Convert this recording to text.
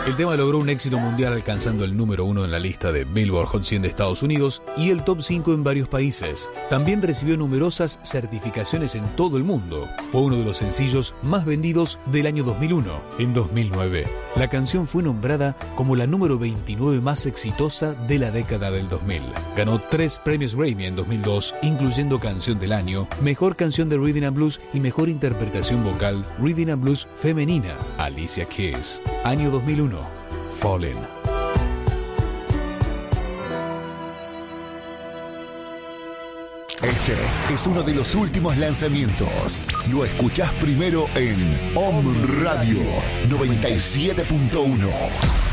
El tema logró un éxito mundial alcanzando el número 1 en la lista de Billboard Hot 100 de Estados Unidos y el top 5 en varios países. También recibió numerosas certificaciones en todo el mundo. Fue uno de los sencillos más vendidos del año 2001. En 2009, la canción fue nombrada como la número 29 más exitosa de la década del 2000. Ganó 3 premios Grammy en 2002, incluyendo Canción del Año, Mejor Canción de Rhythm and Blues y Mejor Interpretación Vocal Rhythm and Blues Femenina. Alicia Keys, año 2001. Fallen. Este es uno de los últimos lanzamientos. Lo escuchás primero en Om Radio 97.1.